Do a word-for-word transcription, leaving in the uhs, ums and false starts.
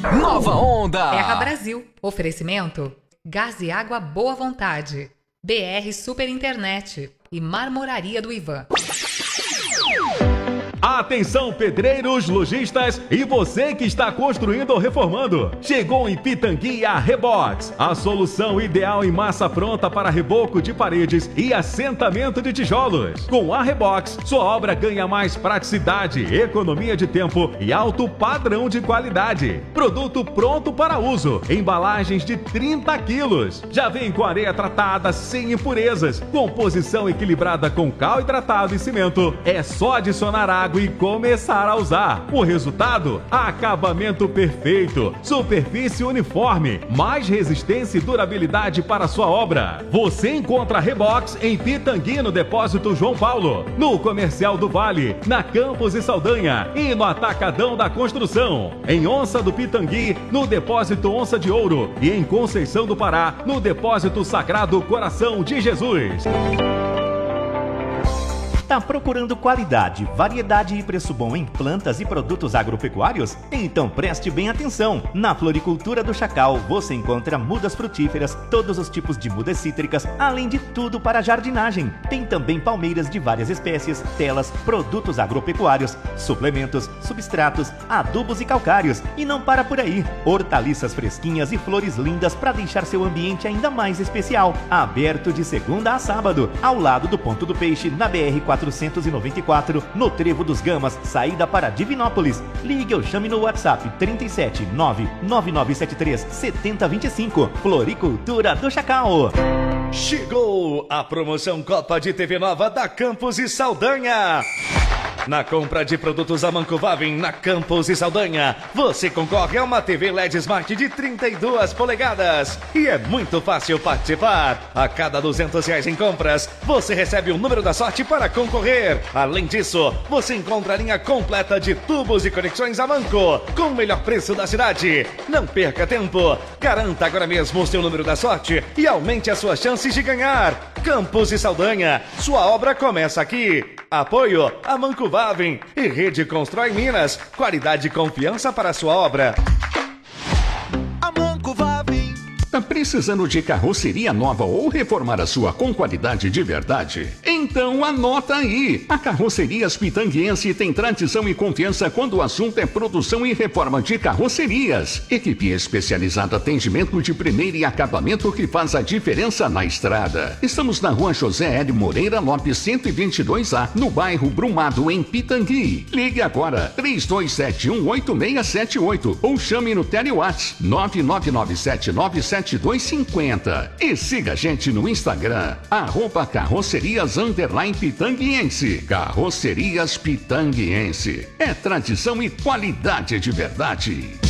Nova Onda. Terra Brasil. Oferecimento: Gás e Água Boa Vontade, B R Super Internet e Marmoraria do Ivan. Atenção, pedreiros, lojistas e você que está construindo ou reformando. Chegou em Pitangui a Rebox, a solução ideal em massa pronta para reboco de paredes e assentamento de tijolos. Com a Rebox, sua obra ganha mais praticidade, economia de tempo e alto padrão de qualidade. Produto pronto para uso, embalagens de trinta quilos. Já vem com areia tratada sem impurezas, composição equilibrada com cal hidratado e cimento. É só adicionar água e começar a usar. O resultado? Acabamento perfeito, superfície uniforme, mais resistência e durabilidade para sua obra. Você encontra a Rebox em Pitangui, no Depósito João Paulo, no Comercial do Vale, na Campos e Saldanha e no Atacadão da Construção. Em Onça do Pitangui, no Depósito Onça de Ouro e em Conceição do Pará, no Depósito Sagrado Coração de Jesus. Tá procurando qualidade, variedade e preço bom em plantas e produtos agropecuários? Então preste bem atenção! Na Floricultura do Chacal você encontra mudas frutíferas, todos os tipos de mudas cítricas, além de tudo para jardinagem. Tem também palmeiras de várias espécies, telas, produtos agropecuários, suplementos, substratos, adubos e calcários. E não para por aí! Hortaliças fresquinhas e flores lindas para deixar seu ambiente ainda mais especial. Aberto de segunda a sábado, ao lado do Ponto do Peixe, na B R quatrocentos e noventa e quatro, no Trevo dos Gamas, saída para Divinópolis. Ligue ou chame no WhatsApp trinta e sete, nove nove nove sete três, sete zero dois cinco. Floricultura do Chacal. Chegou a promoção Copa de T V Nova da Campos e Saldanha. Na compra de produtos Amancovaven na Campos e Saldanha, você concorre a uma T V L E D Smart de trinta e duas polegadas. E é muito fácil participar. A cada duzentos reais em compras, você recebe o número da sorte para concorrer. Além disso, você encontra a linha completa de tubos e conexões Amanco, com o melhor preço da cidade. Não perca tempo. Garanta agora mesmo o seu número da sorte e aumente as suas chances de ganhar. Campos e Saldanha, sua obra começa aqui. Apoio Amancovaven e Rede Constrói Minas. Qualidade e confiança para a sua obra. Amancovaven. Tá precisando de carroceria nova ou reformar a sua com qualidade de verdade? Então anota aí! A Carrocerias Pitanguense tem tradição e confiança quando o assunto é produção e reforma de carrocerias. Equipe especializada, atendimento de primeira e acabamento que faz a diferença na estrada. Estamos na Rua José L. Moreira Lopes cento e vinte e dois A, no bairro Brumado, em Pitangui. Ligue agora três dois sete um, oito seis sete oito ou chame no Telewatts nove nove nove sete nove sete dois cinco zero. E siga a gente no Instagram, arroba carrocerias underline pitanguiense. Carrocerias Pitanguiense. É tradição e qualidade de verdade.